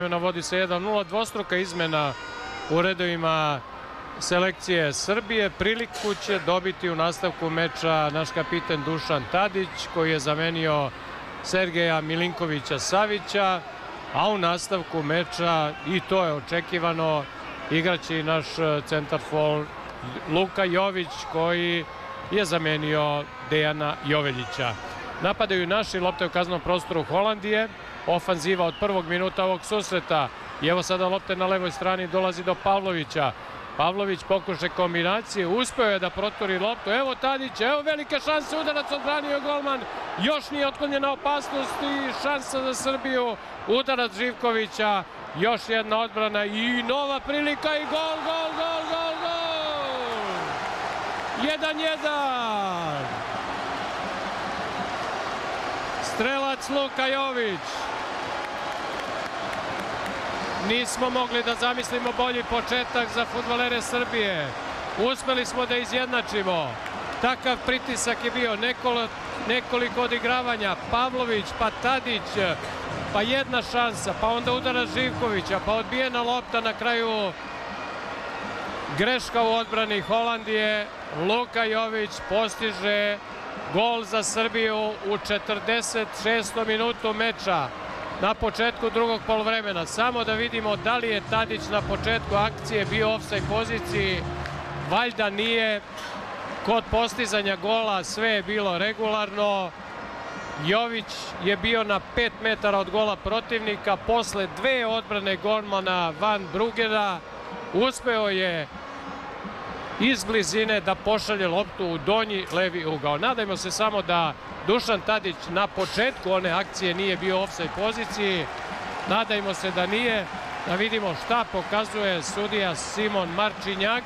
Vodi se 1-0, dvostruka izmena u redovima selekcije Srbije. Priliku će dobiti u nastavku meča naš kapiten Dušan Tadić, koji je zamenio Sergeja Milinkovića Savića, a u nastavku meča, i to je očekivano, igraće i naš centarfor Luka Jović, koji je zamenio Dejana Joveljića. Napadaju naši, lopta je u kaznenom prostoru Holandije. Ofanziva od prvog minuta ovog susreta. I evo sada lopte na levoj strani, dolazi do Pavlovića. Pavlović pokušaj kombinacije, uspeo je da proturi loptu. Evo Tadić, evo velike šanse, udarac odbranio golman. Još nije otklonjena opasnost i šansa za Srbiju. Udarac Živkovića, još jedna odbrana i nova prilika i gol, gol, gol, gol, gol! 1-1! Strelac Luka Jović. Nismo mogli da zamislimo bolji početak za fudbalere Srbije. Uspeli smo da izjednačimo. Takav pritisak je bio, nekoliko odigravanja. Pavlović, pa Tadić, pa jedna šansa, pa onda udarac Živkovića, pa odbijena lopta, na kraju greška u odbrani Holandije. Luka Jović postiže gol za Srbiju u 46. minutu meča. Na početku drugog poluvremena. Samo da vidimo da li je Tadić na početku akcije bio u ofsajd poziciji. Valjda nije. Kod postizanja gola sve je bilo regularno. Jović je bio na 5 metara od gola protivnika. Posle dve odbrane golmana Van Brugera uspeo je iz blizine da pošalje loptu u donji levi ugao. Nadajmo se samo da Dušan Tadić na početku one akcije nije bio u ofsajd poziciji. Nadajmo se da nije. Da vidimo šta pokazuje sudija Simon Marčinjak.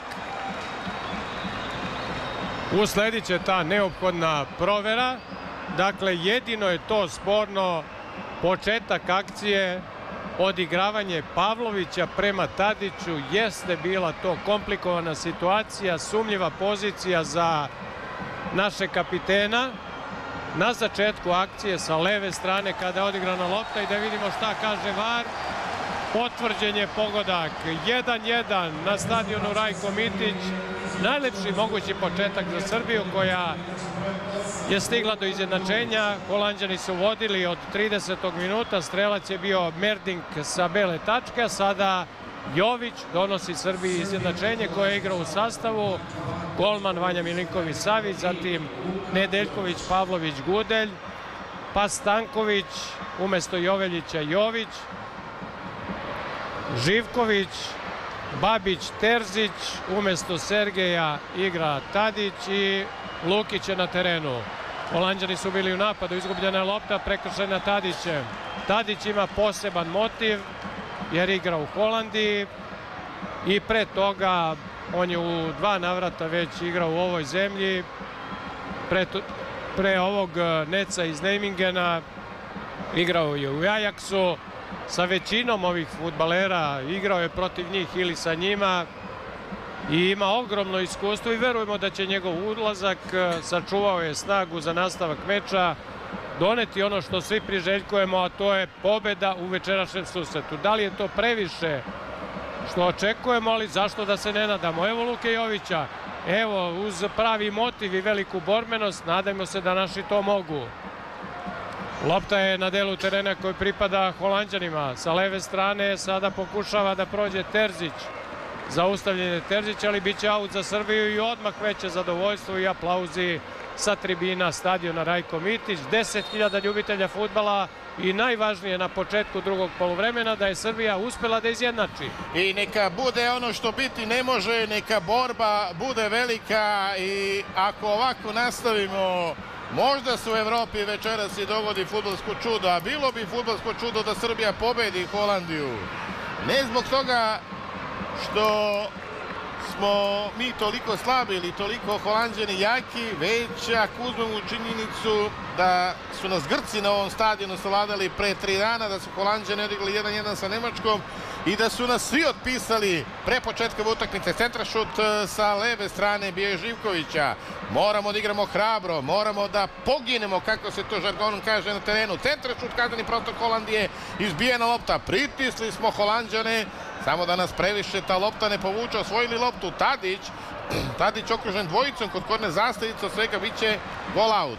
Usledit će ta neophodna provera. Dakle, jedino je to sporno, početak akcije, odigravanje Pavlovića prema Tadiću. Jeste bila to komplikovana situacija, sumnjiva pozicija za naše kapitena. Na začetku akcije sa leve strane kada je odigrana lopta i da vidimo šta kaže VAR. Potvrđen je pogodak. 1-1 na stadionu Rajko Mitić. Najlepši mogući početak za Srbiju koja je stigla do izjednačenja. Holanđani su vodili od 30. minuta. Strelac je bio Merdink sa bele tačke, a sada Jović donosi Srbiji izjednačenje koje je igrao u sastavu. Golman Vanja Milinković Savić, zatim Nedeljković, Pavlović, Gudelj, pa Stanković umesto Joveljića Jović, Živković, Babić, Terzić, umesto Sergeja igra Tadić i Lukić je na terenu. Holanđani su bili u napadu, izgubljena je lopta, prekršena Tadićem. Tadić ima poseban motiv jer igra u Holandiji i pre toga on je u 2 navrata već igrao u ovoj zemlji. Pre ovog Neca iz Neimingena igrao je u Ajaxu. Sa većinom ovih fudbalera igrao je protiv njih ili sa njima i ima ogromno iskustvo i verujemo da će njegov ulazak, sačuvao je snagu za nastavak meča, doneti ono što svi priželjkujemo, a to je pobeda u večerašnjem susretu. Da li je to previše što očekujemo, ali zašto da se ne nadamo? Evo Luke Jovića, evo uz pravi motiv i veliku borbenost, nadajmo se da naši to mogu. Lopta je na delu terena koji pripada Holanđanima. Sa leve strane sada pokušava da prođe Terzić. Zaustavljen je Terzić, ali bit će aut za Srbiju i odmah veće zadovoljstvo i aplauzi sa tribina stadiona Rajko Mitić. 10.000 ljubitelja fudbala i najvažnije na početku drugog poluvremena da je Srbija uspela da izjednači. I neka bude ono što biti ne može, neka borba bude velika i ako ovako nastavimo, možda se u Evropi večeras i dogodi fudbalsko čudo, a bilo bi fudbalsko čudo da Srbija pobedi Holandiju. Ne zbog toga što smo mi toliko slabi ili toliko Holanđani jaki, već ako uzmemo činjenicu da su nas Grci na ovom stadionu savladali pre 3 dana, da su Holanđani odigrali 1-1 sa Nemačkom i da su nas svi otpisali pre početka utakmice. Centrašut sa leve strane Bije Živkovića. Moramo da igramo hrabro, moramo da poginemo, kako se to žargonom kaže na terenu. Centrašut, kazneni prostor Holandije, izbijena lopta, pritisli smo Holanđane, samo da nas previše ta lopta ne povuče, osvojili loptu. Tadić okružen dvojicom kod korner zastavice, od svega biće gol out.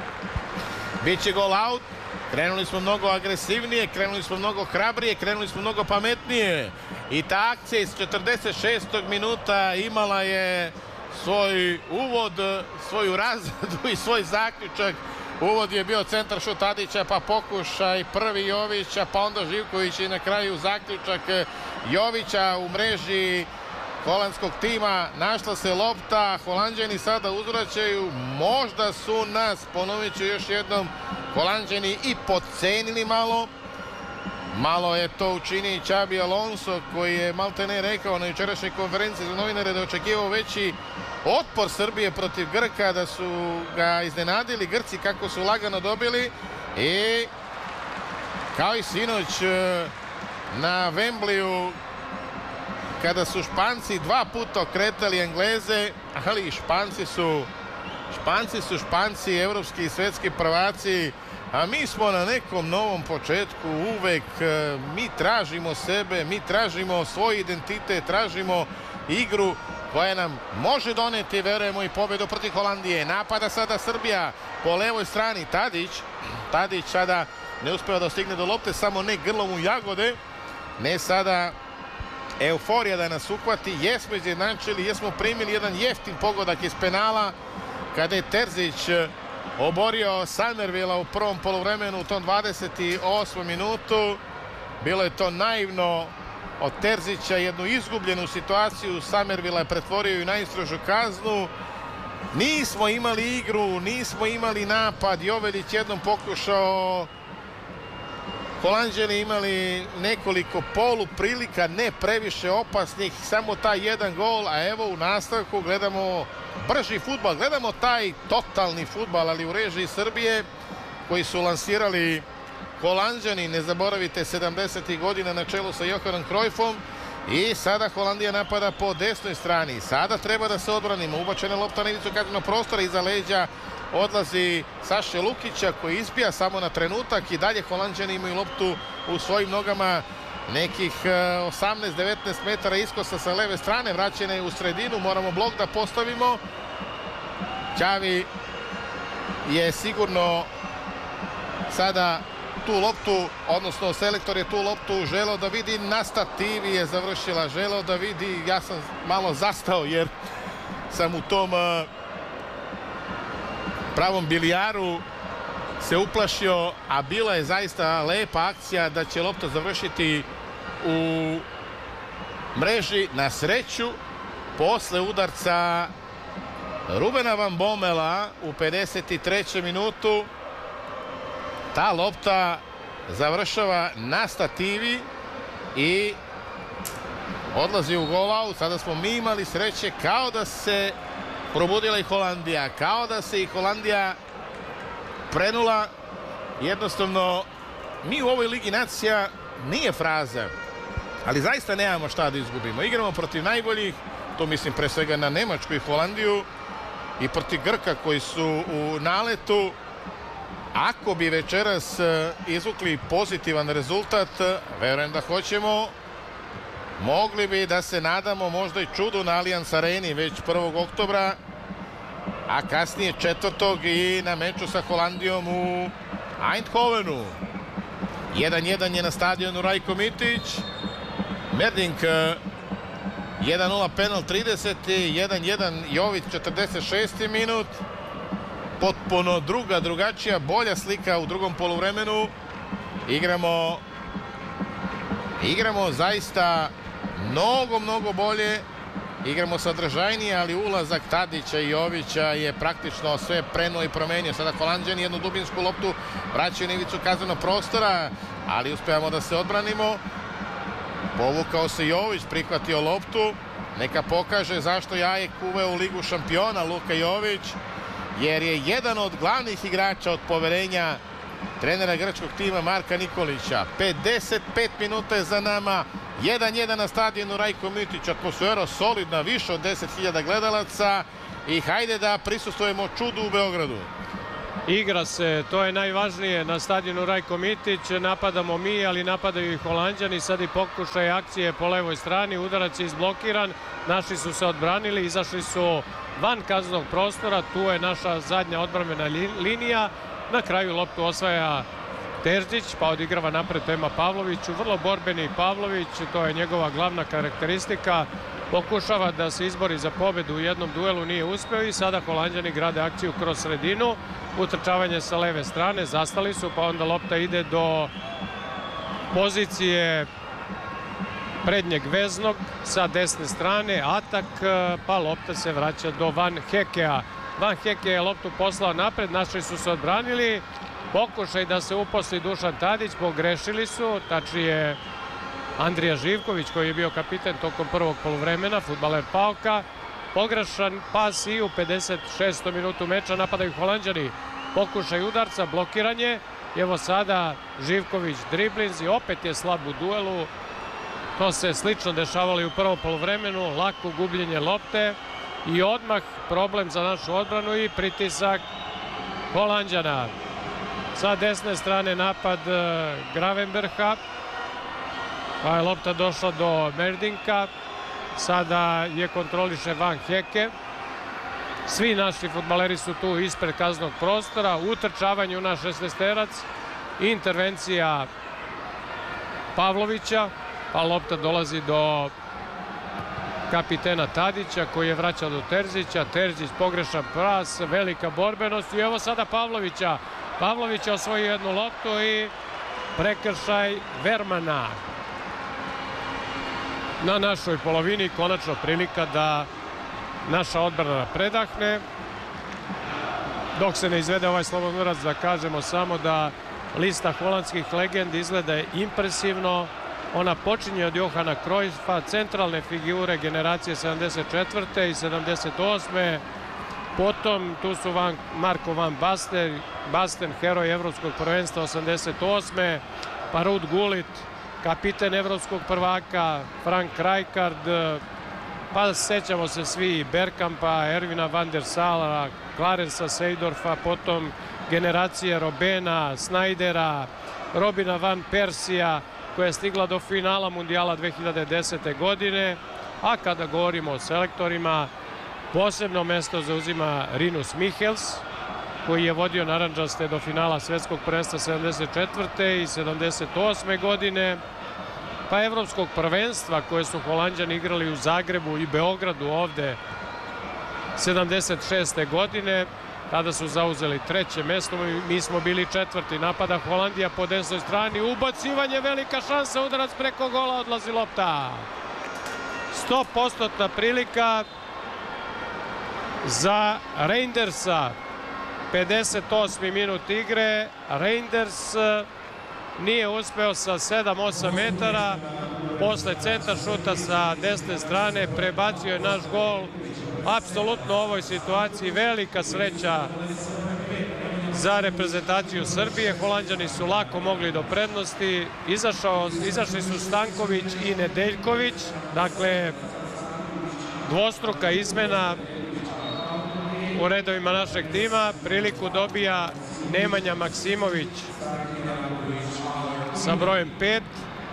Biće gol out. Krenuli smo mnogo agresivnije, krenuli smo mnogo hrabrije, krenuli smo mnogo pametnije. I ta akcija iz 46. minuta imala je svoj uvod, svoju razradu i svoj zaključak. Uvod je bio centaršut Tadića, pa pokušaj prvi Jovića, pa onda Živković i na kraju zaključak Jovića u mreži holandskog tima. Našla se lopta, Holanđani sada uzvraćaju, možda su nas, ponovit ću još jednom, Holanđani i podcenili malo. Malo je to učinio Xabi Alonso, koji je maltene rekao na jučerašnjoj konferenciji za novinare da je očekivao veći otpor Srbije protiv Grka, da su ga iznenadili Grci kako su lagano dobili. I kao i sinoć na Wembleyu, kada su Španci 2 puta okretali Engleze, ali Španci su Španci, evropski i svetski prvaci, a mi smo na nekom novom početku uvek. Mi tražimo sebe, mi tražimo svoj identitet, tražimo igru koja nam može doneti, verujemo, i pobedu protiv Holandije. Napada sada Srbija po levoj strani. Tadić sada ne uspeva da stigne do lopte, samo ne grlom u jagode, ne sada euforija da nas uhvati. Jesmo izjednačili, jesmo primili jedan jeftin pogodak iz penala kada je Terzić oborio Summervilla u prvom poluvremenu u tom 28. minutu. Bilo je to naivno od Terzića, jednu izgubljenu situaciju Summervilla je pretvorio i najstrožu kaznu. Nismo imali igru, nismo imali napad. Jovelić jednom pokušao, Holanđani imali nekoliko polu prilika, ne previše opasnih, samo taj jedan gol, a evo u nastavku gledamo brži fudbal, gledamo taj totalni fudbal, ali u režiji Srbije, koji su lansirali Holanđani, ne zaboravite, 70. godina na čelu sa Johanom Cruyffom. I sada Holandija napada po desnoj strani. Sada treba da se odbranimo. Ubačena lopta na ivicu kaznenog prostora, iza leđa odlazi Saše Lukića, koji izbija samo na trenutak. I dalje Holanđani imaju loptu u svojim nogama, nekih 18-19 metara iskosa sa leve strane. Vraćena je u sredinu, moramo blok da postavimo. Xavi je sigurno sada tu loptu, odnosno selektor je tu loptu želeo da vidi, na stativi je završila, želeo da vidi. Ja sam malo zastao jer sam u tom pravom bilijaru se uplašio, a bila je zaista lepa akcija da će lopta završiti u mreži. Na sreću, posle udarca Rubena Van Bommela u 53. minutu, ta lopta završava na stativi i odlazi u gol out. Sada smo mi imali sreće, kao da se probudila i Holandija, kao da se i Holandija prenula. Jednostavno, mi u ovoj Ligi nacija nije fraza, ali zaista nemamo šta da izgubimo. Igramo protiv najboljih, to mislim pre svega na Nemačku i Holandiju, i protiv Grka koji su u naletu. Ako bi večeras izvukli pozitivan rezultat, verujem da hoćemo, mogli bi da se nadamo možda i čudu na Allianz Areni već 1. oktobra, a kasnije 4. i na meču sa Holandijom u Eindhovenu. 1-1 je na stadionu Rajko Mitić. Merdink 1-0 penal 30. 1-1 Jović 46. minut. Potpuno drugačija, bolja slika u drugom poluvremenu. Igramo zaista mnogo bolje. Igramo sadržajnije, ali ulazak Tadića i Jovića je praktično sve prenuo i promenio. Sada Holanđani jednu dubinsku loptu vraćaju na ivicu kaznenog prostora, ali uspevamo da se odbranimo. Povukao se Jović, prihvatio loptu. neka pokaže zašto je AEK uveo u Ligu šampiona Luka Jović, jer je jedan od glavnih igrača od poverenja trenera grčkog tima Marka Nikolića. 55 minuta je za nama, 1-1 na stadionu Rajko Mitić, atmosfera solidna, više od 10.000 gledalaca i hajde da prisustvujemo čudu u Beogradu. Igra se, to je najvažnije, na stadionu Rajko Mitić, napadamo mi, ali napadaju i Holanđani, sad i pokušaj akcije po levoj strani, udarac je izblokiran, naši su se odbranili, izašli su van kaznenog prostora, tu je naša zadnja odbrambena linija, na kraju loptu osvaja Terzić, pa odigrava napred prema Pavloviću, vrlo borbeni Pavlović, to je njegova glavna karakteristika, pokušava da se izbori za pobedu u jednom duelu, nije uspeo i sada Holanđani grade akciju kroz sredinu, utrčavanje sa leve strane, zastali su, pa onda lopta ide do pozicije prednjeg veznog sa desne strane, atak, pa lopta se vraća do Van Hekea. Van Heke je loptu poslao napred, naši su se odbranili, pokušaj da se uposli Dušan Tadić, pogrešili su, tačnije Andrija Živković koji je bio kapiten tokom prvog poluvremena, fudbaler Pauka, pogrešan pas i u 56. minutu meča napadaju Holanđani, pokušaj udarca, blokiranje, evo sada Živković driblinzi, opet je slab u duelu, to se slično dešavalo i u prvom poluvremenu, lako gubljenje lopte i odmah problem za našu odbranu i pritisak Holanđana. Sa desne strane napad Gravenberha, pa je lopta došla do Merdinka, sada je kontroliše Van Heke. Svi naši fudbaleri su tu ispred kaznenog prostora, utrčavanju na 16-terac, intervencija Pavlovića, pa lopta dolazi do kapitena Tadića koji je vraćao do Terzića, Terzić pogrešan pas, velika borbenost i evo sada Pavlovića. Pavlović je osvojio jednu loptu i prekršaj Vermana. Na našoj polovini konačno prilika da naša odbrana predahne. Dok se ne izvede ovaj slobodan udarac, da kažemo samo da lista holandskih legendi izgleda impresivno. Ona počinje od Johana Cruyffa, centralne figure generacije 74. i 78. Potom tu su Marko van Basten, heroj evropskog prvenstva 88. pa Ruud Gullit, kapiten evropskog prvaka, Frank Rijkaard, pa sećamo se svi Bergkampa, Ervina van der Sara, Clarensa Seedorfa, potom generacije Robena, Snydera, Robina van Persija, koja je stigla do finala mundijala 2010. godine, a kada govorimo o selektorima, posebno mesto zauzima Rinus Michels, koji je vodio narandžaste do finala svetskog prvenstva 74. i 78. godine, pa evropskog prvenstva koje su Holanđani igrali u Zagrebu i Beogradu ovde 76. godine, tada su zauzeli treće mesto, mi smo bili četvrti. Napada Holandija po desnoj strani, ubacivanje, velika šansa, udarac preko gola, odlazi lopta. 100% prilika za Reindersa. 58. minut igre, Reinders nije uspeo sa 7-8 metara, posle centar šuta sa desne strane, prebacio je naš gol. Apsolutno u ovoj situaciji velika sreća za reprezentaciju Srbije. Holanđani su lako mogli do prednosti. Izašli su Stanković i Nedeljković. Dakle, dvostruka izmena u redovima našeg tima. Priliku dobija Nemanja Maksimović sa brojem 5.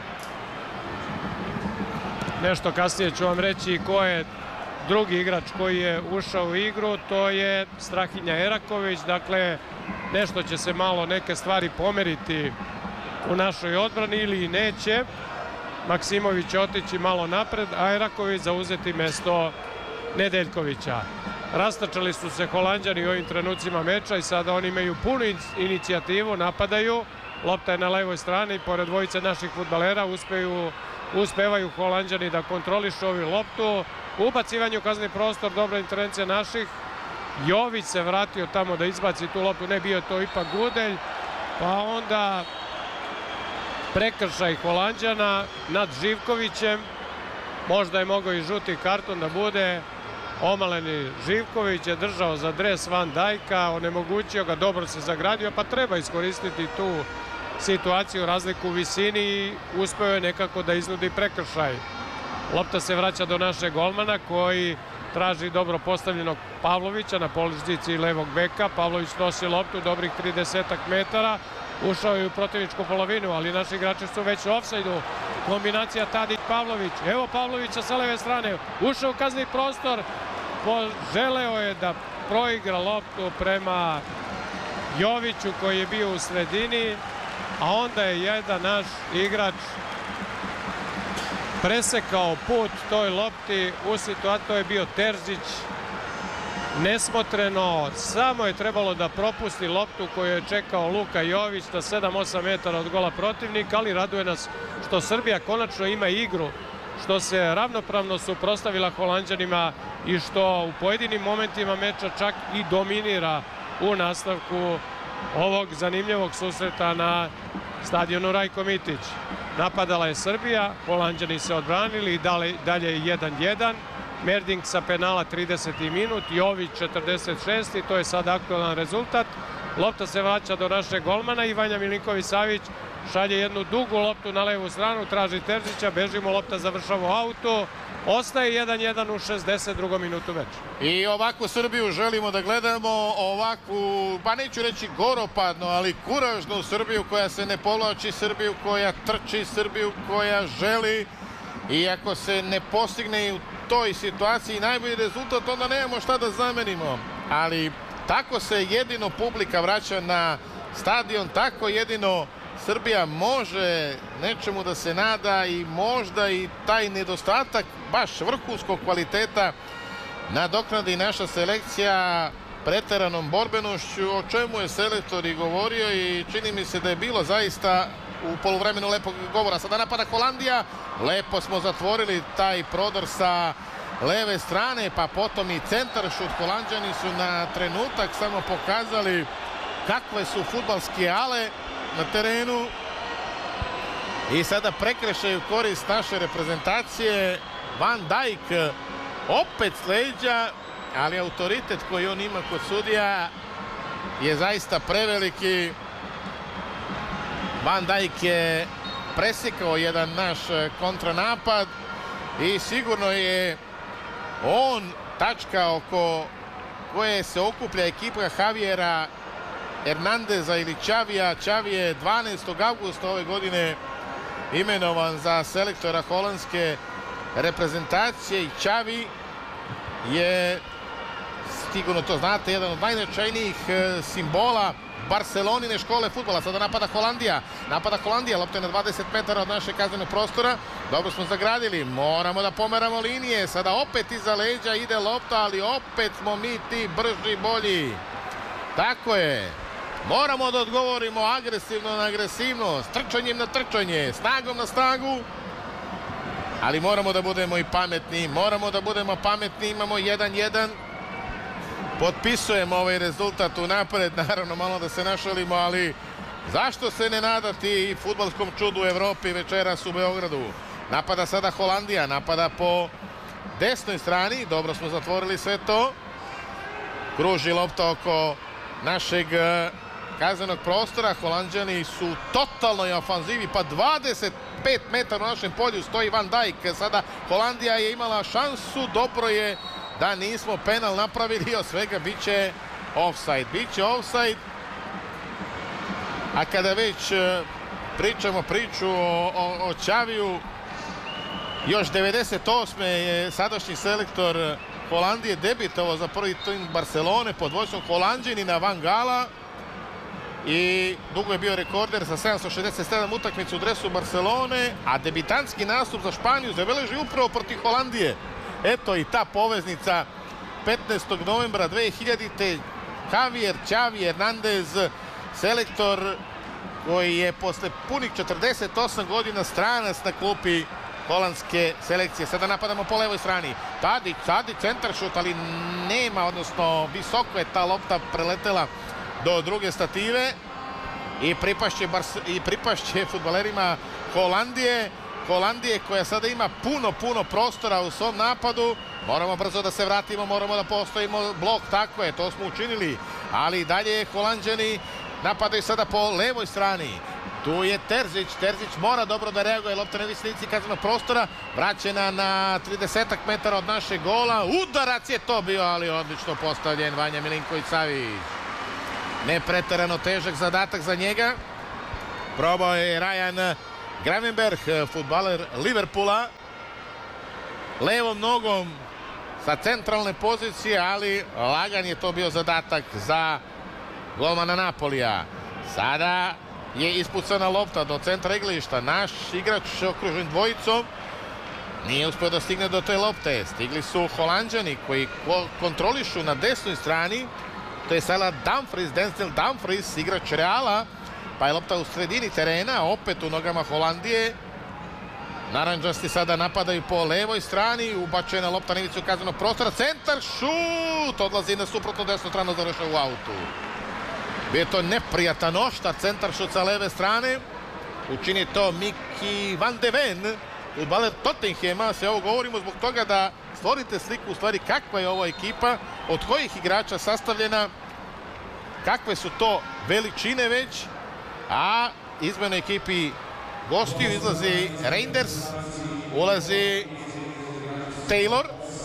Nešto kasnije ću vam reći ko je drugi igrač koji je ušao u igru, to je Strahinja Eraković. Dakle, nešto će se malo, neke stvari pomeriti u našoj odbrani ili i neće. Maksimović će otići malo napred, a Eraković zauzeti mesto Nedeljkovića. Rastačali su se Holanđani u ovim trenucima meča i sada oni imaju punu inicijativu, napadaju. Lopta je na levoj strani, pored dvojice naših fudbalera uspevaju Holanđani da kontrolišu ovu loptu. Ubacivanje u kazneni prostor, dobra intervencija naših. Jović se vratio tamo da izbaci tu loptu, ne, bio to ipak Gudelj. Pa onda prekršaj Holanđana nad Živkovićem. možda je mogao i žuti karton da bude. Omaleni Živković je držao za dres Van Dijka, onemogućio ga, dobro se zagradio, pa treba iskoristiti tu situaciju, razliku u visini i uspeo je nekako da iznudi prekršaj. Lopta se vraća do našeg golmana koji traži dobro postavljenog Pavlovića na poziciji levog beka. Pavlović nosi loptu dobrih 30 metara, ušao je u protivničku polovinu, ali naši igrači su već u ofsajdu. Kombinacija Tadić-Pavlović, evo Pavlovića sa leve strane, ušao u kazni prostor, želeo je da proigra loptu prema Joviću koji je bio u sredini, a onda je jedan naš igrač presekao put toj lopti u situaciji, to je bio Terzić, nesmotreno, samo je trebalo da propusti loptu koju je čekao Luka Jović na 7-8 metara od gola protivnika, ali raduje nas što Srbija konačno ima igru, što se ravnopravno suprotstavila Holanđanima i što u pojedinim momentima meča čak i dominira u nastavku ovog zanimljivog susreta na stadionu Rajko Mitić. Napadala je Srbija, Holanđani se odbranili i dalje je 1-1. Merding sa penala 30. minut, Jović 46. To je sad aktualan rezultat. Lopta se vraća do našeg golmana i Vanja Milinković-Savić šalje jednu dugu loptu na levu stranu, traži Terzića, bežimo, lopta završava u autu. Ostaje 1-1 u 62. minutu meča. I ovakvu Srbiju želimo da gledamo, ovakvu, pa neću reći goropadno, ali kuražnu Srbiju koja se ne povlači, Srbiju koja trči, Srbiju koja želi. I ako se ne postigne u toj situaciji najbolji rezultat, onda nemamo šta da zamenimo. Ali tako se jedino publika vraća na stadion, tako jedino Srbija može nečemu da se nada i možda i taj nedostatak baš vrhunskog kvaliteta nadoknadi naša selekcija preteranom borbenošću, o čemu je selektor i govorio i čini mi se da je bilo zaista u poluvremenu lepog govora. Sada napada Holandija, lepo smo zatvorili taj prodor sa leve strane, pa potom i centar šut. Holanđani su na trenutak samo pokazali kakve su fudbalske ale na terenu i sada prekršaj u korist naše reprezentacije. Van Dijk opet s leđa, ali autoritet koji on ima kod sudija je zaista preveliki. Van Dijk je presekao jedan naš kontranapad i sigurno je on tačka oko koje se okuplja ekipa Javiera Hernandeza ili Čavija. Čavi je 12. avgusta ove godine imenovan za selektora holandske reprezentacije i Čavi je, sigurno to znate, jedan od najznačajnijih simbola Barcelonine škole fudbala. Sada napada Holandija. Lopta je na 20 metara od našeg kaznenog prostora. Dobro smo zagradili. Moramo da pomeramo linije. Sada opet iza leđa ide lopta, ali opet smo mi ti brži, bolji. Tako je. Moramo da odgovorimo agresivno na agresivnost, trčanjem na trčanje, snagom na snagu. Ali moramo da budemo i pametni. Imamo 1-1. Potpisujemo ovaj rezultat unapred, naravno malo da se našalimo, ali zašto se ne nadati fudbalskom čudu u Evropi večeras u Beogradu? Napada sada Holandija, napada po desnoj strani, dobro smo zatvorili sve to. Kruži lopta oko našeg kaznenog prostora, Holanđani su totalno i ofanzivi, pa 25 metara u našem polju stoji Van Dijk. Sada Holandija je imala šansu, dobro je da nismo penal napravili, od svega biće offside. A kada već pričamo priču o Čaviju, još 98. je sadašnji selektor Holandije debitovao za prvi tim Barcelone pod vođstvom Holanđanina Van Gala i dugo je bio rekorder sa 767 utakmica u dresu Barcelone, a debitantski nastup za Španiju zabeleži upravo protiv Holandije. Eto i ta poveznica 15. novembra 2000. Javier Čavi Hernandez, selektor koji je posle punih 48 godina stranac na klupi holandske selekcije. Sada napadamo po levoj strani. Tadić, centar šut, ali nema, odnosno visoko je ta lopta preletela do druge stative i pripašće fudbalerima Holandije. Holandije koja sada ima puno prostora u svom napadu. Moramo brzo da se vratimo, moramo da postavimo blok, tako je, to smo učinili. Ali dalje Holanđani napadaju sada po levoj strani. Tu je Terzić, Terzić mora dobro da reaguje, lopta na visinici kaznenog prostora, vraćena na 30 metara od našeg gola, udarac je to bio, ali odlično postavljen Vanja Milinković-Savić. Ne preterano težak zadatak za njega. Probao je Ryan Gravenberch, fudbaler Liverpoola, levom nogom sa centralne pozicije, ali lagan je to bio zadatak za golmana Napolija. Sada je ispucana lopta do centra igrališta. Naš igrač okružen dvojicom nije uspio da stigne do te lopte. Stigli su Holanđani koji kontrolišu na desnoj strani. To je sada Dumfries, Denzel Dumfries, igrač Reala. Pa je lopta u sredini terena, opet u nogama Holandije. Naranđasti sada napadaju po levoj strani. Ubačena lopta na ivicu kaznenog prostora. Centar, šut! Odlazi na suprotnu desnu stranu, završava u autu. Bio je to neprijatan oštar centar šut sa leve strane. Učini to Miki van de Ven, fudbaler Tottenhema. Sve ovo govorimo zbog toga da stvorite sliku u stvari kakva je ova ekipa, od kojih igrača sastavljena, kakve su to veličine već. A izmena ekipi gostiju izlazi Reinders, ulazi Taylor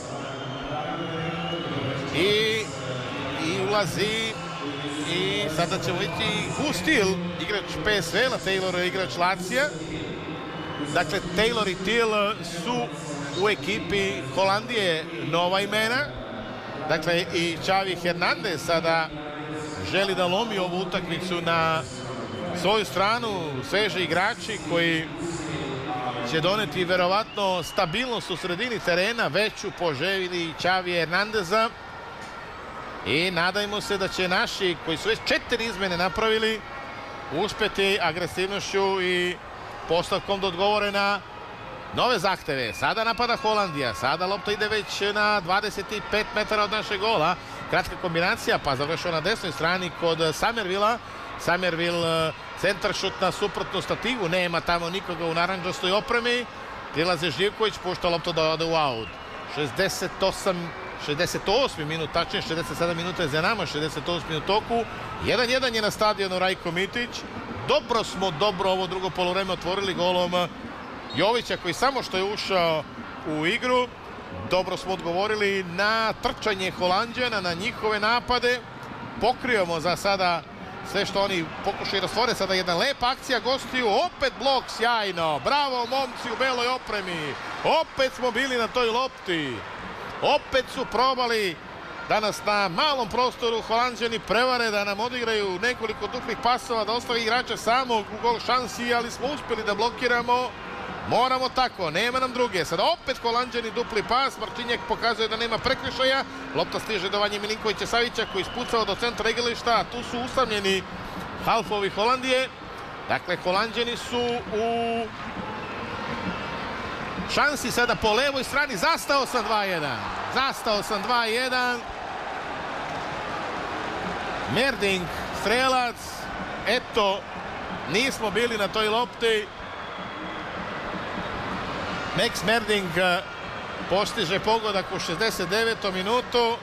i ulazi i sada ćemo vidjeti Gustil, igrač PSV-a, Taylor je igrač Lazija. Dakle, Taylor i Til su u ekipi Holandije nova imena. Dakle, i Xavi Hernandez sada želi da lomi ovu utakmicu na svoju stranu. Sveži igrači koji će doneti verovatno stabilnost u sredini terena, veću poželjeli Xavi Hernandeza. I nadajmo se da će naši, koji su već 4 izmene napravili, uspjeti agresivnošću i postavkom da odgovore na nove zahteve. Sada napada Holandija, sada lopta ide već na 25 metara od našeg gola. Kratka kombinacija, pa završava na desnoj strani kod Summervilla. Summerville centar šut na suprotnu stativu, nema tamo nikoga u naranđastoj opremi. Prilaze Živković, pušta lopta da ode u aut. 68 minut, tačnije 67 minuta je za nama, 68 minut toku. 1-1 je na stadionu Rajko Mitić. Dobro ovo drugo poluvreme otvorili golom Jovića koji samo što je ušao u igru. Dobro smo odgovorili na trčanje Holanđana, na njihove napade. Pokrivamo za sada sve što oni pokušaju da stvore. Sada jedna lepa akcija gostiju, opet blok, sjajno. Bravo momci u beloj opremi. Opet smo bili na toj lopti. Opet su probali da nas na malom prostoru Holanđani prevare, da nam odigraju nekoliko duplih pasova, da ostavi igrača samog u gol šansi, ali smo uspjeli da blokiramo. Moramo tako, nema nam druge. Sada opet Holanđani dupli pas, Marčinjak pokazuje da nema prekršaja. Lopta stiže do Vanje Milinkovića-Savića koji ispucao do centra igrališta, a tu su usamljeni halfovi Holandije. Dakle, Holanđani su u šansi sada po levoj strani. Zastao sam 2-1. Merding, strelac. Eto, nismo bili na toj lopti. Max Merding postiže pogodak u 69. minutu.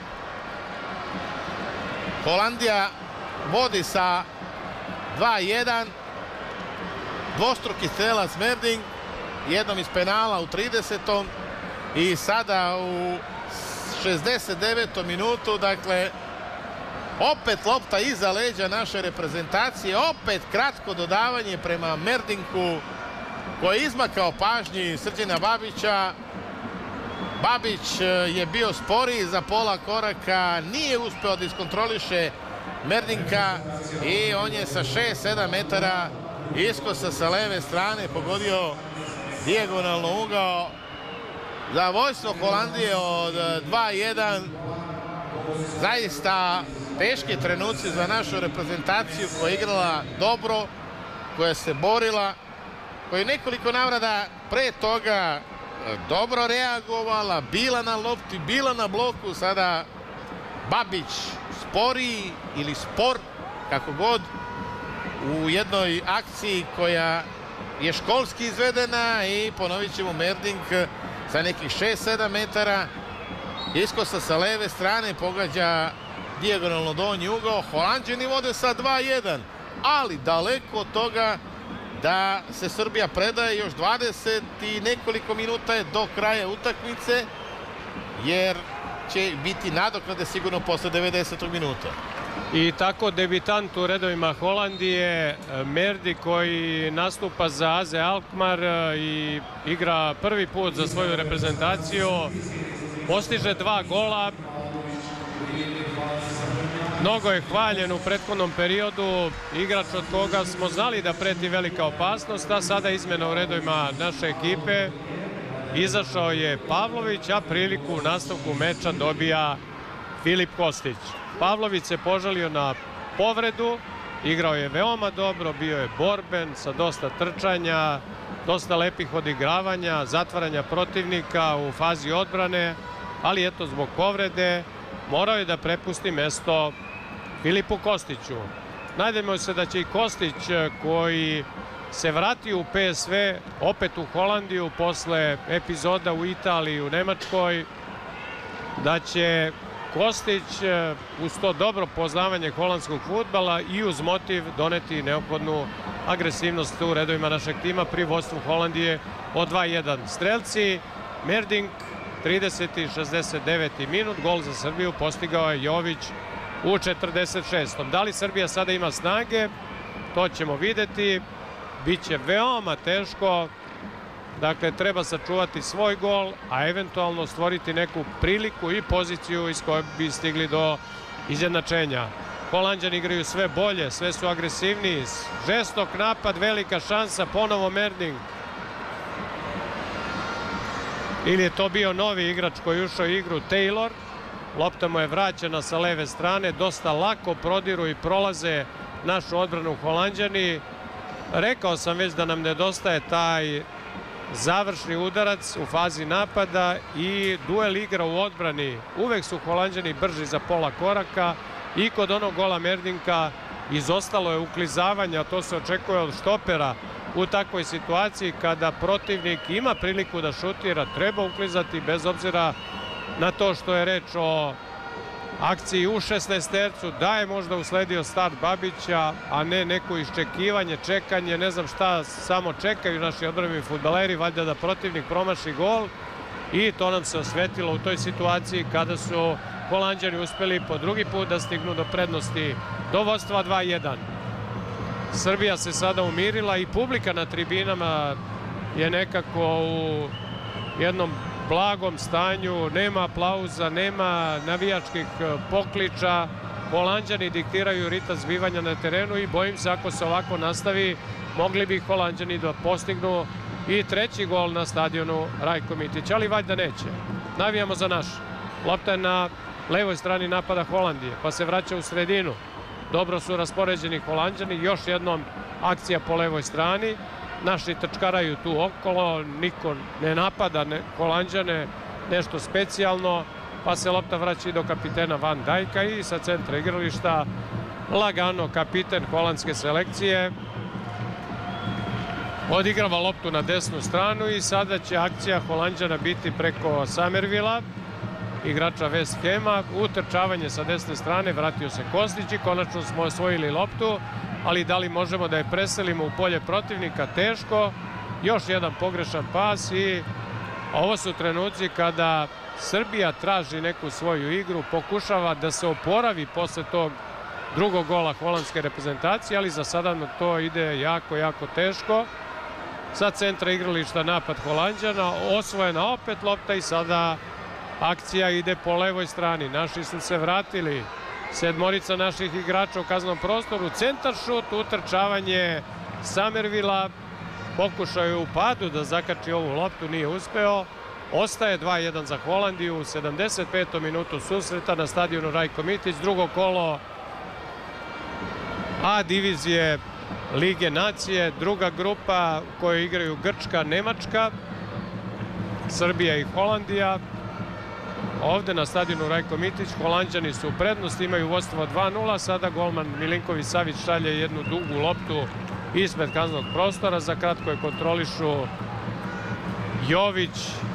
Holandija vodi sa 2-1. Dvostruki strelac Merding. Jednom iz penala u 30. I sada u 69. minutu, dakle, opet lopta iza leđa naše reprezentacije, opet kratko dodavanje prema Merdinku koji je izmakao pažnji Srđana Babića. Babić je bio sporiji za pola koraka, nije uspeo da iskontroliše Merdinka i on je sa 6-7 metara iskosa sa leve strane pogodio dijagonalno ugao za vojstvo Holandije od 2-1. Zaista teški trenuci za našu reprezentaciju koja je igrala dobro, koja se borila, koja je nekoliko navrata pre toga dobro reagovala, bila na lopti, bila na bloku. Sada Babić sporiji ili spor, kako god, u jednoj akciji koja je školski izvedena i ponovit ćemo Merding sa nekih 6-7 metara. Iskosa sa leve strane pogađa dijagonalno donji ugao. Holanđani vode sa 2-1, ali daleko od toga da se Srbija predaje. Još 20 i nekoliko minuta je do kraja utakmice, jer će biti nadoknade sigurno posle 90. minuta. I tako debitant u redovima Holandije, Merdi, koji nastupa za AZ Alkmaar i igra prvi put za svoju reprezentaciju, postiže 2 gola. Mnogo je hvaljen u prethodnom periodu, igrač od koga smo znali da preti velika opasnost, a sada izmjena u redovima naše ekipe. Izašao je Pavlović, a priliku u nastavku meča dobija Filip Kostić. Pavlović se požalio na povredu, igrao je veoma dobro, bio je borben sa dosta trčanja, dosta lepih odigravanja, zatvaranja protivnika u fazi odbrane, ali eto, zbog povrede morao je da prepusti mesto Filipu Kostiću. Nadajmo se da će i Kostić, koji se vratio u PSV, opet u Holandiju posle epizoda u Italiji i u Nemačkoj, da će Kostić uz to dobro poznavanje holandskog fudbala i uz motiv doneti neophodnu agresivnost u redovima našeg tima pri vodstvu Holandije od 2-1. Strelci, Merding, 30. i 69. minut, gol za Srbiju postigao je Jović u 46. Da li Srbija sada ima snage? To ćemo videti. Biće veoma teško. Dakle, treba sačuvati svoj gol, a eventualno stvoriti neku priliku i poziciju iz koje bi stigli do izjednačenja. Holanđani igraju sve bolje, sve su agresivniji. Žestok napad, velika šansa, ponovo Merding. Ili je to bio novi igrač koji je ušao u igru, Taylor. Lopta mu je vraćena sa leve strane, dosta lako prodiru i prolaze našu odbranu Holanđani. Rekao sam već da nam nedostaje taj završni udarac u fazi napada i duel igra u odbrani. Uvek su Holanđani brži za pola koraka i kod onog gola Merdinka izostalo je uklizavanja, a to se očekuje od štopera u takvoj situaciji kada protivnik ima priliku da šutira, treba uklizati bez obzira na to što je reč o akciji u 16-tercu, da je možda usledio start Babića, a ne neko iščekivanje, čekanje, ne znam šta samo čekaju naši odbrambeni fudbaleri, valjda da protivnik promaši gol, i to nam se osvetilo u toj situaciji kada su Holanđani uspeli po drugi put da stignu do prednosti, do vodstva 2-1. Srbija se sada umirila i publika na tribinama je nekako u jednom blagom stanju, nema aplauza, nema navijačkih pokliča. Holanđani diktiraju ritam zbivanja na terenu i bojim se ako se ovako nastavi, mogli bi Holanđani da postignu i treći gol na stadionu Rajko Mitić, ali valjda neće. Navijamo za naš. Lopta je na levoj strani napada Holandije, pa se vraća u sredinu. Dobro su raspoređeni Holanđani, još jednom akcija po levoj strani. Naši trčkaraju tu okolo, niko ne napada Holanđane nešto specijalno, pa se lopta vraća i do kapitena Van Dijka i sa centra igrališta lagano kapiten holandske selekcije odigrava loptu na desnu stranu i sada će akcija Holanđana biti preko Summervilla, igrača West Hama. Utrčavanje sa desne strane, vratio se Kostić i konačno smo osvojili loptu, ali da li možemo da je preselimo u polje protivnika? Teško. Još jedan pogrešan pas i ovo su trenuci kada Srbija traži neku svoju igru, pokušava da se oporavi posle tog drugog gola holandske reprezentacije, ali za sada na to ide jako, jako teško. Sa centra igrališta napad Holanđana, osvojena opet lopta i sada akcija ide po levoj strani. Naši su se vratili, sedmorica naših igrača u kaznenom prostoru, centar šut, utrčavanje Summervilla, pokušao je u padu da zakači ovu loptu, nije uspeo. Ostaje 2-1 za Holandiju u 75. minutu susreta na stadionu Rajko Mitić, drugo kolo A divizije Lige nacije, druga grupa u kojoj igraju Grčka, Nemačka, Srbija i Holandija. Ovde na stadionu Rajko Mitić Holanđani su u prednosti, imaju vodstvo 2-0, sada golman Milinković Savić šalje jednu dugu loptu ispred kaznenog prostora. Za kratko je kontrolišu Jović,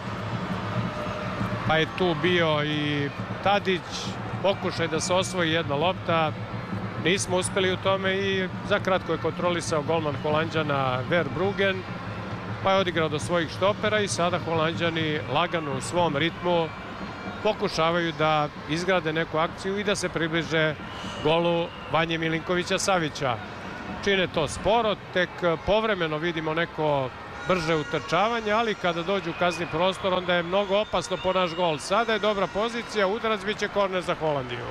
pa je tu bio i Tadić. Pokušaj da se osvoji jedna lopta, nismo uspeli u tome i za kratko je kontrolisao golman Holanđana Verbruggen, pa je odigrao do svojih štopera i sada Holanđani lagano u svom ritmu pokušavaju da izgrade neku akciju i da se približe golu Vanje Milinkovića Savića. Čine to sporo, tek povremeno vidimo neko brže utrčavanje, ali kada dođu u kazni prostor onda je mnogo opasno po naš gol. Sada je dobra pozicija, udarac, bit će korner za Holandiju.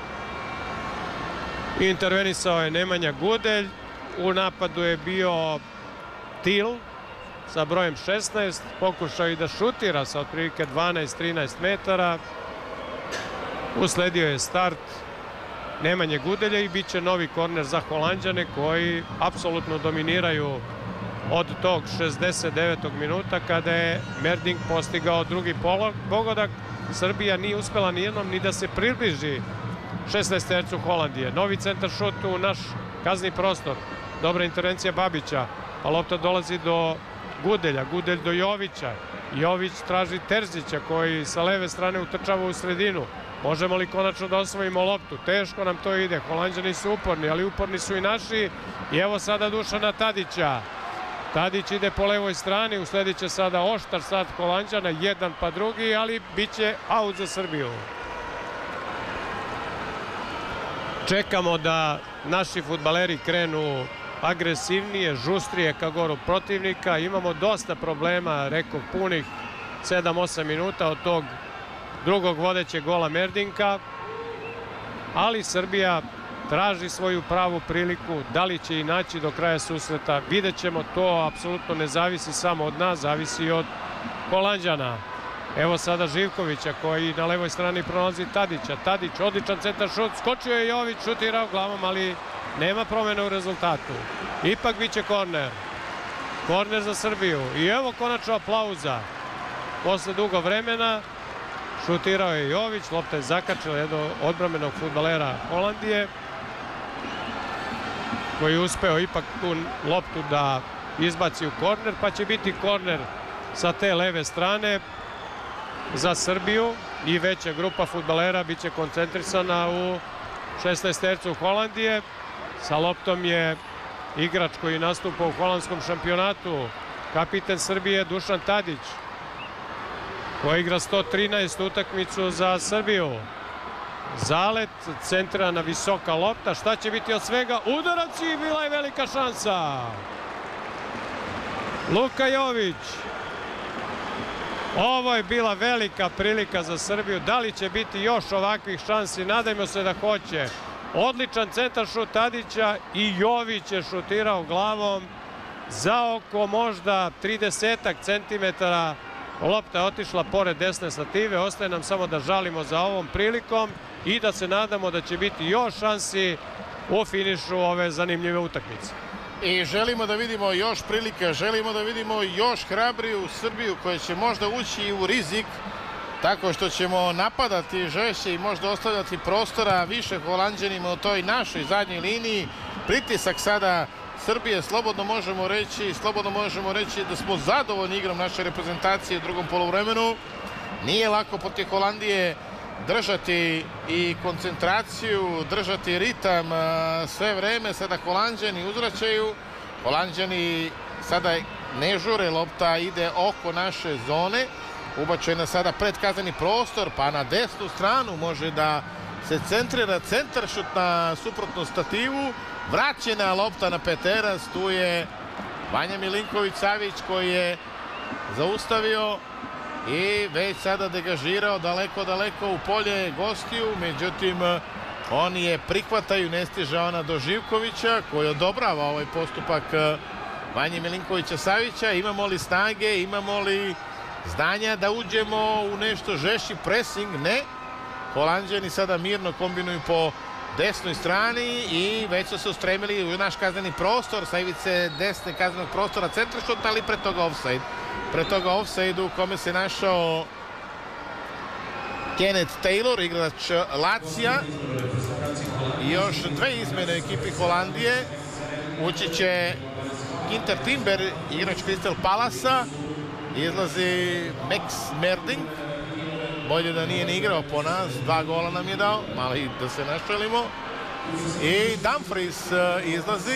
Intervenisao je Nemanja Gudelj, u napadu je bio Til sa brojem 16, pokušao i da šutira sa otprilike 12-13 metara. Usledio je start Nemanje Gudelja i bit će novi korner za Holanđane koji apsolutno dominiraju od tog 69. minuta kada je Merding postigao drugi pogodak. Srbija nije uspela nijednom ni da se približi 16-tercu Holandije. Novi centar šut u naš kazni prostor. Dobra intervencija Babića, a lopta dolazi do Gudelja, Gudelj do Jovića. Jović traži Terzića koji sa leve strane utrčava u sredinu. Možemo li konačno da osvojimo loptu? Teško nam to ide. Holanđani su uporni, ali uporni su i naši. I evo sada Dušana Tadića. Tadić ide po levoj strani, usledit će sada oštar sad Holanđana, jedan pa drugi, ali bit će aut za Srbiju. Čekamo da naši fudbaleri krenu agresivnije, žustrije ka goru protivnika. Imamo dosta problema, rekao, punih 7-8 minuta od tog drugog vodećeg gola Merdinka, ali Srbija traži svoju pravu priliku. Da li će i naći do kraja susreta, vidjet ćemo. To apsolutno ne zavisi samo od nas, zavisi i od Holanđana. Evo sada Živkovića koji na levoj strani pronalazi Tadića. Tadić, odličan centar šut, skočio je Jović, šutirao glavom, ali nema promjene u rezultatu. Ipak bit će korner. Korner za Srbiju. I evo konačno aplauza. Posle dugo vremena šutirao je Jović, lopta je zakačila jednog odbrambenog fudbalera Holandije, koji je uspeo ipak tu loptu da izbaci u korner, pa će biti korner sa te leve strane za Srbiju i veća grupa fudbalera bit će koncentrisana u 16-tercu Holandije. Sa loptom je igrač koji nastupa u holandskom šampionatu, kapiten Srbije Dušan Tadić, koji igra 113 utakmicu za Srbiju. Zalet, centrirana visoka lopta, šta će biti od svega? Udarac i bila je velika šansa. Luka Jović. Ovo je bila velika prilika za Srbiju. Da li će biti još ovakvih šansi? Nadajmo se da hoće. Odličan centar šut Tadića i Jović je šutirao glavom za oko možda 30 centimetara. Lopta je otišla pored desne stative. Ostaje nam samo da žalimo za ovom prilikom i da se nadamo da će biti još šansi u finišu ove zanimljive utakmice. I želimo da vidimo još prilike, želimo da vidimo još hrabriju Srbiju koja će možda ući u rizik tako što ćemo napadati žešće i možda ostavljati prostora više Holanđanima u toj našoj zadnjoj liniji. Pritisak sada Srbije, slobodno možemo reći da smo zadovoljni igrom naše reprezentacije u drugom poluvremenu. Nije lako protiv Holandije držati i koncentraciju, držati ritam sve vreme. Sada Holanđani uzvraćaju. Holanđani sada ne žure, lopta ide oko naše zone. Ubačena sada pred kazneni prostor, pa na desnu stranu može da se centrira centar šut na suprotnu stativu. Vraćena lopta na Peteras, tu je Vanja Milinković Savić koji je zaustavio i već sada degažirao daleko u polje gostiju. Međutim, oni je prihvataju, ne stiže ona do Živkovića koji odobrava ovaj postupak Vanje Milinkovića Savića. Imamo li snage, imamo li znanja da uđemo u nešto žešći pressing? Ne. Holanđani sada mirno kombinuju po desnoj strani i već su se ustremili u naš kazneni prostor sa ivice desne kaznenog prostora centaršut, ali pre toga offside. Pre toga offside u kome se našao Kenneth Taylor, igrač Lazija. I još dve izmene ekipi Holandije. Ući će Ginter Timber, igrač Crystal Palasa. Izlazi Max Merding. Bolje da nije ni igrao po nas, 2 gola nam je dao, malo i da se našalimo. I Dumfries izlazi,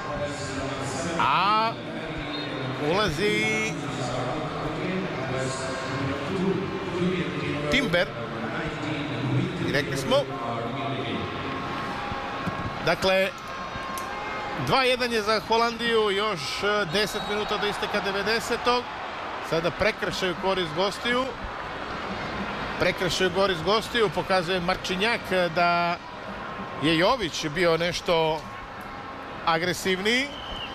a ulazi Timber. I rekli smo. Dakle, 2-1 je za Holandiju, još 10 minuta do isteka 90. Sada prekršaju korist gostiju. Prekršaju korist gostiju, pokazuje Marčinjak da je Jović bio nešto agresivniji.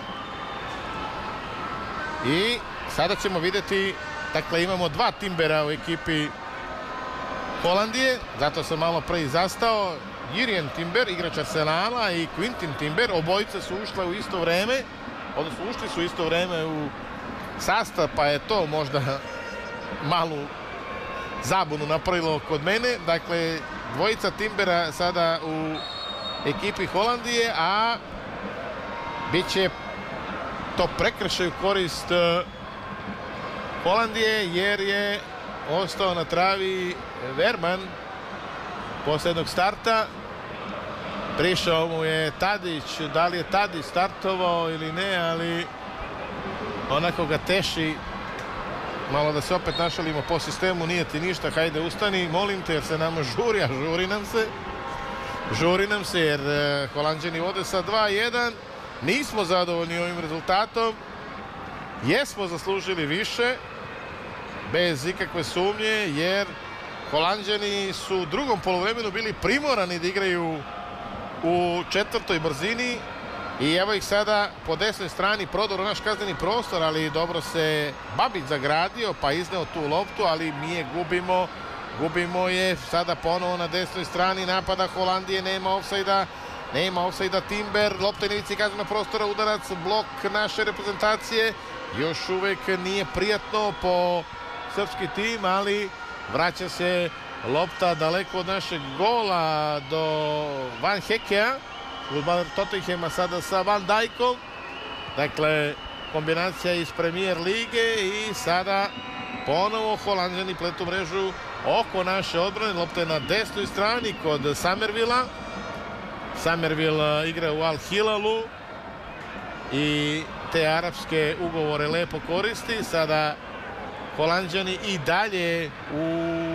I sada ćemo vidjeti, dakle imamo 2 Timbera u ekipi Holandije, zato sam malo pre zastao. Jurjen Timber, igrač Arsenala, i Quintin Timber, obojice su ušle u isto vreme, odnosno ušli su u isto vreme u sastav, pa je to možda malu zabunu napravilo kod mene. Dakle, dvojica Timbera sada u ekipi Holandije, a bit će to prekršaj u korist Holandije, jer je ostao na travi Verman posle jednog starta. Prišao mu je Tadić, da li je Tadić startovao ili ne, ali onako ga teši. Malo da se opet našalimo po sistemu, nije ti ništa, hajde ustani, molim te, jer se nama žuri, a žuri nam se. Žuri nam se jer Holanđani vode sa 2-1. Nismo zadovoljni ovim rezultatom. Jesmo zaslužili više, bez ikakve sumnje, jer Holanđani su u drugom poluvremenu bili primorani da igraju u četvrtoj brzini. I evo ih sada po desnoj strani, prodor u naš kazneni prostor, ali dobro se Babić zagradio, pa izneo tu loptu, ali mi je gubimo. Gubimo je sada ponovo na desnoj strani napada Holandije, nema ofsajda. Nema ofsajda Timber, lopta je na ivici kaznenog prostora, udarac, blok naše reprezentacije. Još uvek nije prijatno po srpski tim, ali vraća se lopta daleko od našeg gola do Van Hekea. Fudbaler Tottenhema sada sa Van Dijkom. Dakle, kombinacija iz Premier lige i sada ponovo Holanđani pletu mrežu oko naše odbrane. Lopta je na desnoj strani kod Summervilla. Summerville igra u Al Hilalu i te arapske ugovore lepo koristi. Sada Holanđani i dalje u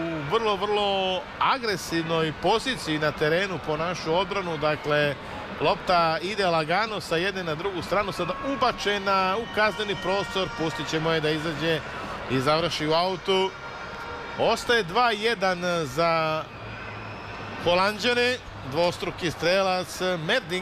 vrlo agresivnoj poziciji na terenu po našu odbranu. Dakle, lopta ide lagano sa jedne na drugu stranu, sada ubačena u kazneni prostor. Pustit ćemo je da izađe i završi u autu. Ostaje 2-1 za Holanđane. Dvostruki strelac Merding,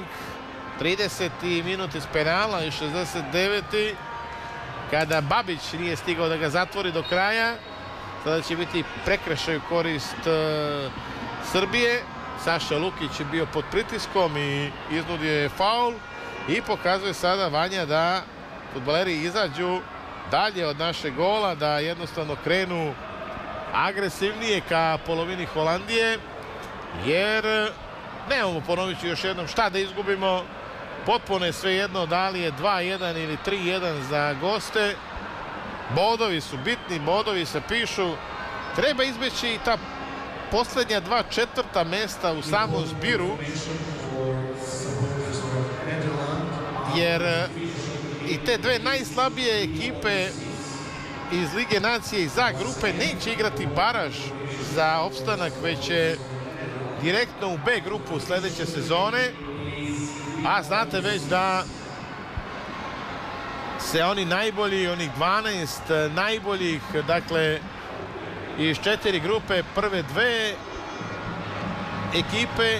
30. minut iz penala i 69. kada Babić nije stigao da ga zatvori do kraja. Sada će biti prekršaj u korist Srbije. Saša Lukić je bio pod pritiskom i iznudio je faul i pokazuje sada Vanja da fudbaleri izađu dalje od našeg gola, da jednostavno krenu agresivnije ka polovini Holandije, jer nemamo, ponovit ću još jednom, šta da izgubimo. Potpuno je svejedno da li je 2-1 ili 3-1 za goste. Bodovi su bitni, bodovi se pišu. Treba izbeći i ta poslednja 2 četvrta mesta u samom zbiru, jer i te dve najslabije ekipe iz Lige nacije i za grupe neće igrati baraž za opstanak, već će direktno u B grupu sledeće sezone. A znate već da se oni najbolji, onih 12 najboljih, dakle iz 4 grupe, prve 2 ekipe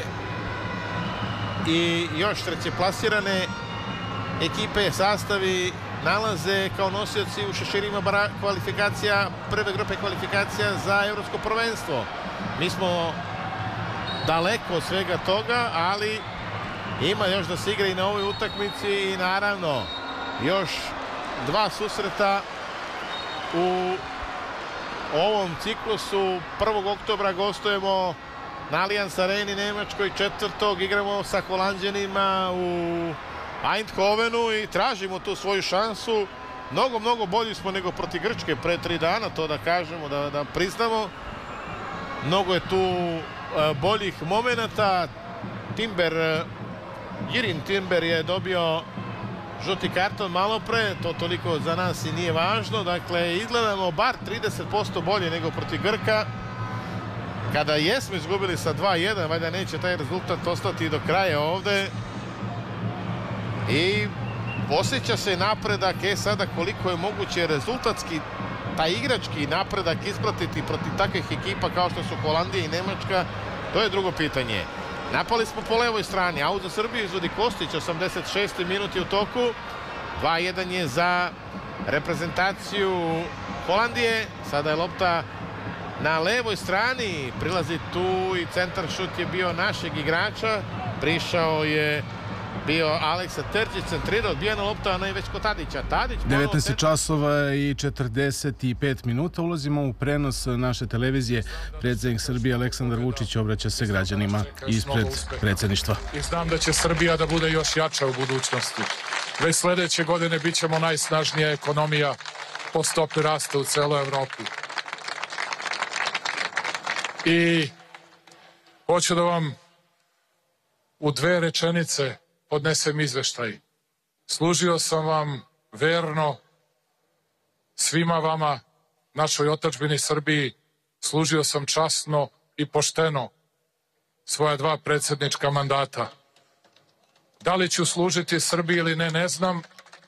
i još treće plasirane ekipe sastavi nalaze kao nosioci u šeširima kvalifikacija, prve grupe kvalifikacija za evropsko prvenstvo. Mi smo daleko od svega toga, ali ima još da se igra i na ovoj utakmici i naravno još 2 susreta u ovom ciklusu. 1. oktobra gostujemo na Allianz Areni Nemačkoj, 4. igramo sa Holanđanima u Eindhovenu i tražimo tu svoju šansu. Mnogo bolji smo nego protiv Grčke pre 3 dana, to da kažemo, da priznamo. Mnogo je tu boljih momenata. Jirin Timber je dobio žuti karton malo pre, to toliko za nas i nije važno. Dakle, izgledamo bar 30% bolje nego protiv Grka. Kada jesmo izgubili sa 2-1, valjda neće taj rezultat ostati do kraja ovde. I osjeća se napredak, sada koliko je moguće rezultatski, taj igrački napredak ispratiti protiv takvih ekipa kao što su Holandija i Nemačka, to je drugo pitanje. Napali smo po levoj strani, aut za Srbiju izvodi Kostić, 86. minut je u toku. 2-1 je za reprezentaciju Holandije. Sada je lopta na levoj strani, prilazi tu i centar šut je bio našeg igrača. Prišao je bio Aleksa Terzić, centrirao, odbijena lopta, ona je već kod Tadića. 19 časova i 45 minuta. Ulazimo u prenos naše televizije. Predsjednik Srbije Aleksandar Vučić obraća se građanima ispred predsjedništva. I znam da će Srbija da bude još jača u budućnosti. Već sljedeće godine bit ćemo najsnažnija ekonomija po stopi rasta u celoj Evropi. I hoću da vam u 2 rečenice podnesem izveštaj. Služio sam vam verno, svima vama, našoj otadžbini Srbiji, služio sam časno i pošteno svoja 2 predsjednička mandata. Da li ću služiti Srbiji ili ne, ne znam,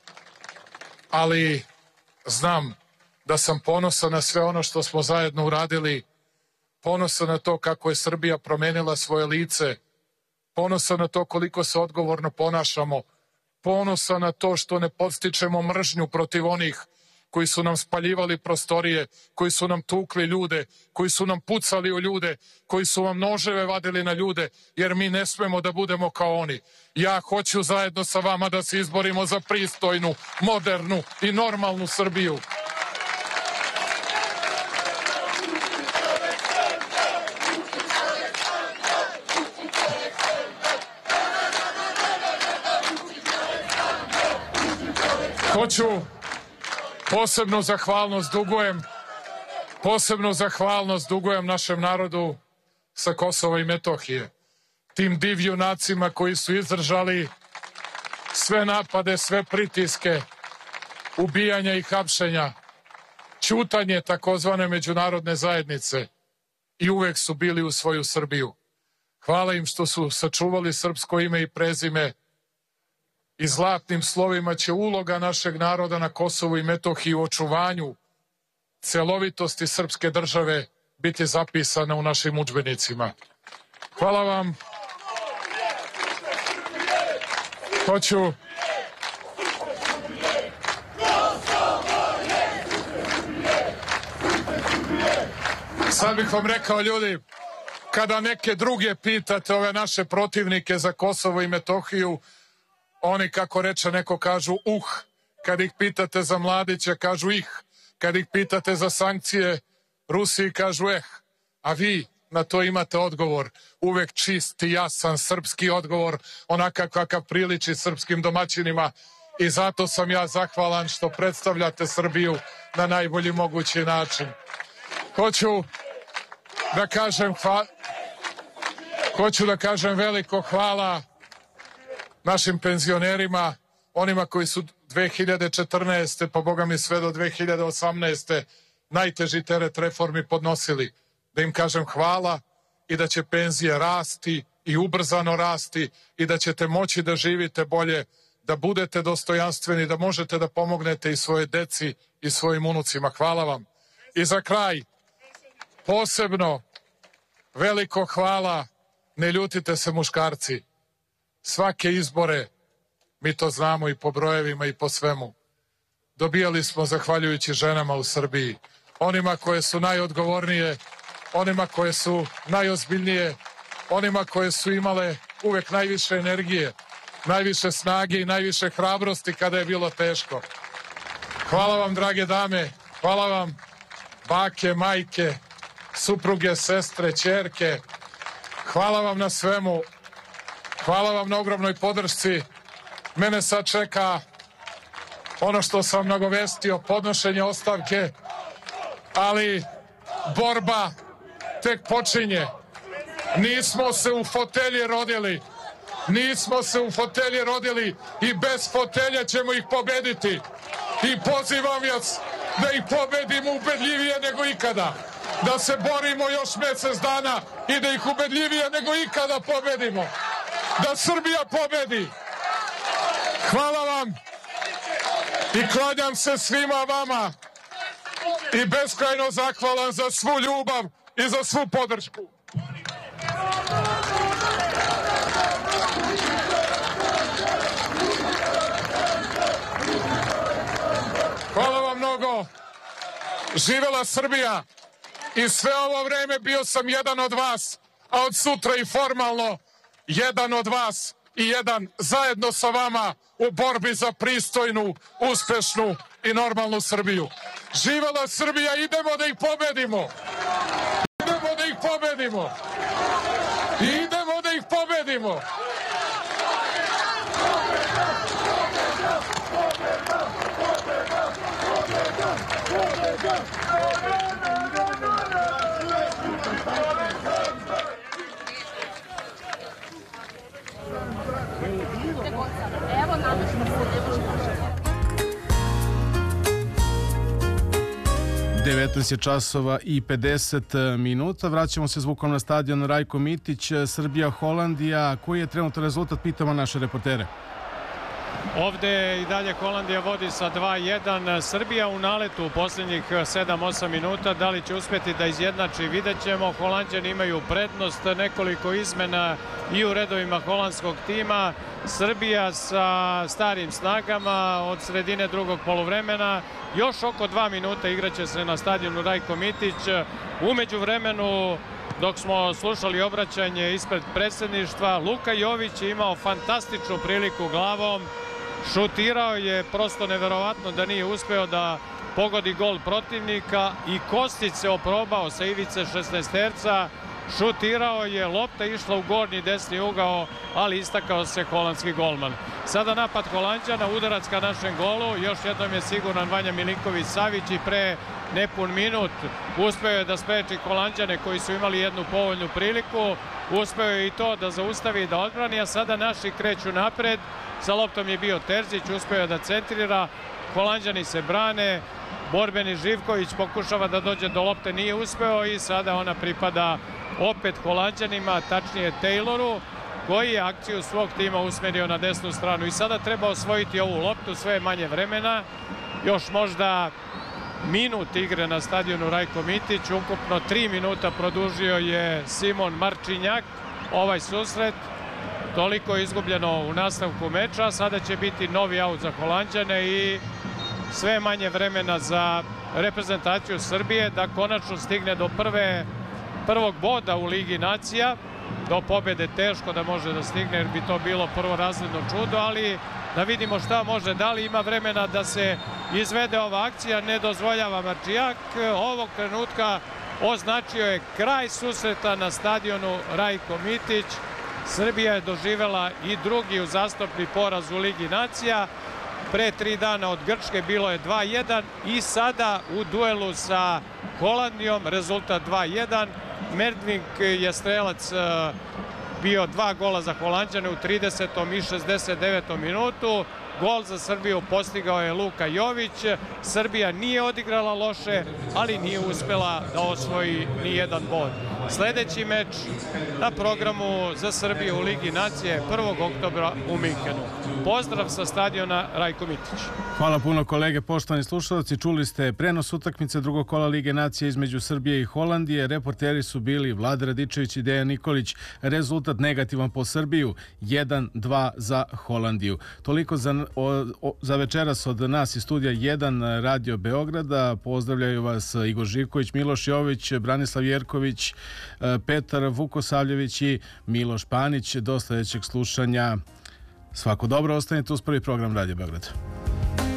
ali znam da sam ponosan na sve ono što smo zajedno uradili, ponosan na to kako je Srbija promenila svoje lice, ponosan na to koliko se odgovorno ponašamo, ponosan na to što ne podstičemo mržnju protiv onih koji su nam spaljivali prostorije, koji su nam tukli ljude, koji su nam pucali u ljude, koji su vam noževe vadili na ljude, jer mi ne smemo da budemo kao oni. Ja hoću zajedno sa vama da se izborimo za pristojnu, modernu i normalnu Srbiju. Hoću posebnu zahvalnost dugujem našem narodu sa Kosova i Metohije. Tim divjunacima koji su izdržali sve napade, sve pritiske, ubijanja i hapšenja, ćutanje takozvane međunarodne zajednice i uvek su bili u svoju Srbiju. Hvala im što su sačuvali srpsko ime i prezime i zlatnim slovima će uloga našeg naroda na Kosovu i Metohiji u očuvanju celovitosti srpske države biti zapisana u našim udžbenicima. Hvala vam. Sad bih vam rekao, ljudi, kada neke druge pitate, ove naše protivnike za Kosovo i Metohiju, oni, kako reče neko, kažu kad ih pitate za Mladića, kažu kad ih pitate za sankcije Rusiji, kažu a vi na to imate odgovor, uvek čist i jasan srpski odgovor, onakav kakav priliči srpskim domaćinima, i zato sam ja zahvalan što predstavljate Srbiju na najbolji mogući način. Hoću da kažem veliko hvala našim penzionerima, onima koji su 2014. pa Boga mi sve do 2018. najteži teret reformi podnosili. Da im kažem hvala i da će penzije rasti i ubrzano rasti i da ćete moći da živite bolje, da budete dostojanstveni, da možete da pomognete i svoje deci i svojim unucima. Hvala vam. I za kraj, posebno veliko hvala, ne ljutite se muškarci, svake izbore, mi to znamo i po brojevima i po svemu, dobijali smo zahvaljujući ženama u Srbiji, onima koje su najodgovornije, onima koje su najozbiljnije, onima koje su imale uvek najviše energije, najviše snage i najviše hrabrosti kada je bilo teško. Hvala vam, drage dame, hvala vam, bake, majke, supruge, sestre, ćerke, hvala vam na svemu, hvala vam na ogromnoj podršci, mene sad čeka ono što sam nagovestio, podnošenje ostavke, ali borba tek počinje. Nismo se u fotelji rodili. Nismo se u fotelji rodili i bez fotelje ćemo ih pobediti. I pozivam vas da ih pobedimo ubedljivije nego ikada. Da se borimo još mjesec dana i da ih ubedljivije nego ikada pobedimo. Da Srbija pobedi. Hvala vam i klanjam se svima vama i beskrajno zahvalan za svu ljubav i za svu podršku. Hvala vam mnogo. Živela Srbija. I sve ovo vreme bio sam jedan od vas, a od sutra i formalno jedan od vas i jedan zajedno sa vama u borbi za pristojnu, uspešnu i normalnu Srbiju. Živela Srbija, idemo da ih pobedimo! Idemo da ih pobedimo! Idemo da ih pobedimo! Evo nadležno se 19 je časova i 50 minuta. Vraćamo se zvukom na stadion Rajko Mitić, Srbija-Holandija. Koji je trenutno rezultat? Pitamo naše reportere. Ovde i dalje Holandija vodi sa 2-1. Srbija u naletu u posljednjih 7-8 minuta. Da li će uspjeti da izjednači, vidjet ćemo. Holanđani imaju prednost, nekoliko izmena i u redovima holandskog tima. Srbija sa starim snagama od sredine drugog poluvremena. Još oko 2 minuta igraće se na stadionu Rajko Mitić. U međuvremenu, dok smo slušali obraćanje ispred predsjedništva, Luka Jović je imao fantastičnu priliku glavom. Šutirao je, prosto neverovatno da nije uspeo da pogodi gol protivnika i Kostić se oprobao sa ivice 16-terca. Šutirao je, lopta išla u gornji desni ugao, ali istakao se holandski golman. Sada napad Holanđana, udarac ka našem golu. Još jednom je siguran Vanja Milinković-Savić i pre nepun minut uspeo je da spreči Holanđane koji su imali jednu povoljnu priliku. Uspeo je i to da zaustavi i da odbrani, a sada naši kreću napred. Sa loptom je bio Terzić, uspeo je da centrira. Holanđani se brane. Borbeni Živković pokušava da dođe do lopte, nije uspeo i sada ona pripada opet Holanđanima, tačnije Tayloru, koji je akciju svog tima usmerio na desnu stranu. I sada treba osvojiti ovu loptu, sve je manje vremena. Još možda minut igre na stadionu Rajko Mitić. Ukupno 3 minuta produžio je Simon Marčinjak ovaj susret. Toliko je izgubljeno u nastavku meča. Sada će biti novi aut za Holanđane i sve manje vremena za reprezentaciju Srbije da konačno stigne do prvog boda u Ligi nacija. Do pobjede teško da može da stigne jer bi to bilo prvorazredno čudo, ali da vidimo šta može, da li ima vremena da se izvede ova akcija. Ne dozvoljava Marčijak. Ovog trenutka označio je kraj susreta na stadionu Rajko Mitić. Srbija je doživela i drugi uzastopni poraz u Ligi nacija. Pre 3 dana od Grčke bilo je 2-1 i sada u duelu sa Holandijom rezultat 2-1. Merdvink je strelac bio 2 gola za Holanđane u 30. i 69. minutu. Gol za Srbiju postigao je Luka Jović. Srbija nije odigrala loše, ali nije uspela da osvoji ni jedan bod. Sljedeći meč na programu za Srbiju u Ligi nacije 1. oktobra u Minhenu. Pozdrav sa stadiona Rajko Mitić. Hvala puno kolege, poštovani slušalci. Čuli ste prenos utakmice drugog kola Lige nacije između Srbije i Holandije. Reporteri su bili Vlada Radičević i Dejan Nikolić. Rezultat negativan po Srbiju, 1-2 za Holandiju. Toliko za večeras od nas iz studija 1 Radio Beograda. Pozdravljaju vas Igor Živković, Miloš Jović, Branislav Jerković, Petar Vukosavljević i Miloš Panić. Do sljedećeg slušanja. Svako dobro, ostanite uz prvi program Radio Beograd.